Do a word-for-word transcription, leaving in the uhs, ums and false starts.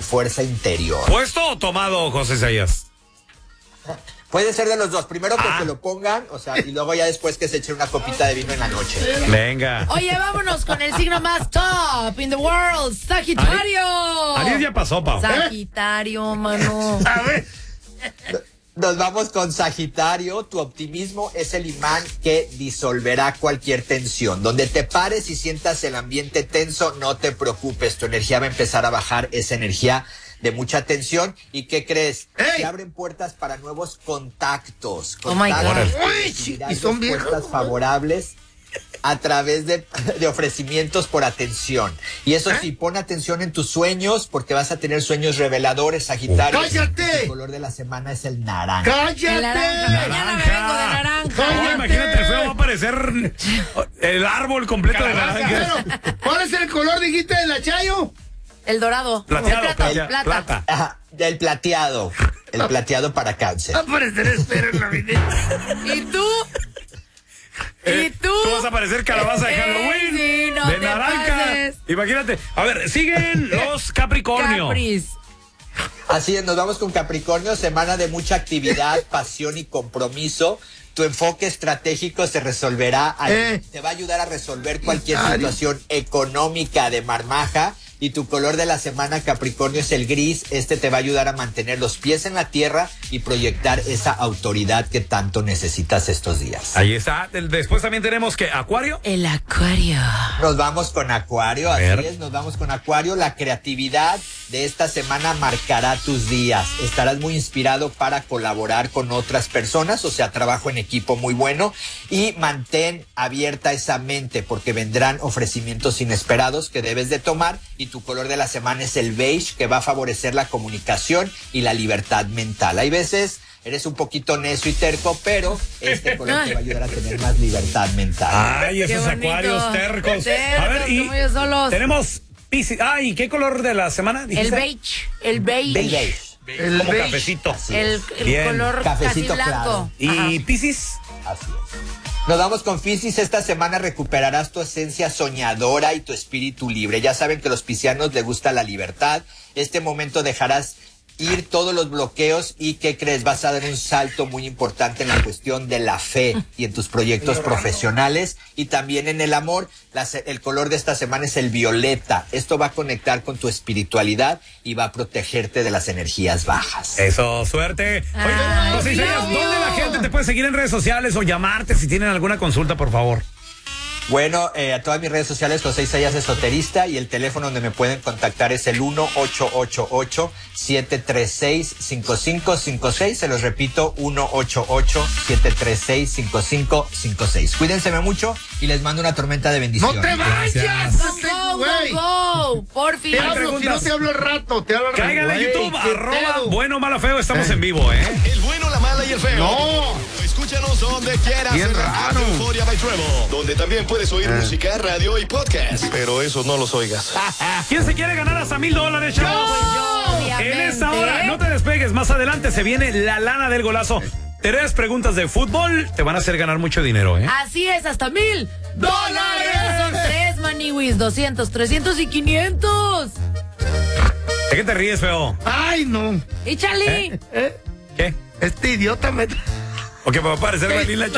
fuerza interior. ¿Puesto o tomado, José Isaías? Puede ser de los dos. Primero que ah. se lo pongan, o sea, y luego ya después que se echen una copita de vino en la noche. Venga. Oye, vámonos con el signo más top in the world, Sagitario. Ariel ya pasó, Pau. Sagitario, mano. A ver. Nos vamos con Sagitario. Tu optimismo es el imán que disolverá cualquier tensión. Donde te pares y sientas el ambiente tenso, no te preocupes. Tu energía va a empezar a bajar, esa energía de mucha tensión. ¿Y qué crees? ¡Ey! Se abren puertas para nuevos contactos. Oh my God. Uy, y son bien puertas favorables a través de, de ofrecimientos por atención. Y eso ¿Eh? sí, pon atención en tus sueños porque vas a tener sueños reveladores, Sagitario. ¡Cállate! El color de la semana es el naranja. ¡Cállate! El naranja. Mañana me vengo de naranja. Cállate. Oh, imagínate, el feo va a aparecer el árbol completo de naranja. Pero, ¿cuál es el color, dijiste, de la Chayo? El dorado. Plateado, el plata, plata, plata. plata. Ajá, el plateado. El plateado para cáncer. Va a aparecer espero en la vida. ¿Y tú? Eh, ¿Y tú? Tú vas a parecer calabaza de Eh, Halloween. sí, no de te naranja. pases. Imagínate. A ver, siguen los Capricornio. Capris. Así es, nos vamos con Capricornio, semana de mucha actividad, pasión y compromiso. Tu enfoque estratégico se resolverá, a- Eh. te va a ayudar a resolver cualquier Ari. situación económica de marmaja. Y tu color de la semana, Capricornio, es el gris. Este te va a ayudar a mantener los pies en la tierra y proyectar esa autoridad que tanto necesitas estos días. Ahí está. Después también tenemos que Acuario. El acuario. Nos vamos con Acuario, así ver. es, nos vamos con Acuario. La creatividad de esta semana marcará tus días. Estarás muy inspirado para colaborar con otras personas, o sea, trabajo en equipo muy bueno. Y mantén abierta esa mente porque vendrán ofrecimientos inesperados que debes de tomar. Y tu color de la semana es el beige, que va a favorecer la comunicación y la libertad mental. Hay veces eres un poquito necio y terco, pero este color te va a ayudar a tener más libertad mental. Ay, esos Qué bonito. acuarios tercos. Tercos, A ver, y como ellos solos. tenemos Piscis. Ay, ¿qué color de la semana El dijiste? beige. El beige. Beige. El Como beige. cafecito. El, el Bien. color Cafecito casi blanco. claro. ¿Y Ajá. Piscis? Así es. Nos vamos con Piscis. Esta semana recuperarás tu esencia soñadora y tu espíritu libre. Ya saben que a los piscianos les gusta la libertad. Este momento dejarás ir todos los bloqueos y ¿qué crees? Vas a dar un salto muy importante en la cuestión de la fe y en tus proyectos profesionales y también en el amor. La, el color de esta semana es el violeta. Esto va a conectar con tu espiritualidad y va a protegerte de las energías bajas. Eso, suerte. Oye, Ay, José Isaías, Flavio. ¿dónde la gente te puede seguir en redes sociales o llamarte si tienen alguna consulta, por favor? Bueno, eh, a todas mis redes sociales, José Isaías Esoterista, y el teléfono donde me pueden contactar es el uno ocho ocho ocho, siete tres seis, cinco cinco cinco seis. Se los repito, uno ocho ocho, siete tres seis, cinco cinco cinco seis. Cuídense mucho y les mando una tormenta de ¡No bendiciones. te vayas! Gracias. Go, este go, güey! go, go. Por fin. Te hablo, si no preguntas? te hablo al rato, te hablo al rato. Cáiganle a Güey, YouTube, qué arroba pedo. bueno, malo, feo. Estamos en vivo, ¿eh? El bueno, la mala y el feo. No. Escúchanos donde quieras. Bien en la raro. app de Euphoria by Trevo, donde también puedes oír música, radio y podcast. Pero esos no los oigas. ¿Quién se quiere ganar hasta mil dólares, chavos? Pues yo, obviamente. En esta hora, no te despegues. Más adelante se viene la lana del golazo. Tres preguntas de fútbol te van a hacer ganar mucho dinero, ¿eh? Así es, hasta mil dólares. Son tres maniwis, doscientos, trescientos y quinientos. ¿De qué te ríes, feo? Ay, no. Échale. ¿Eh? ¿Qué? Este idiota me... ¿O que va a aparecer Vanilla?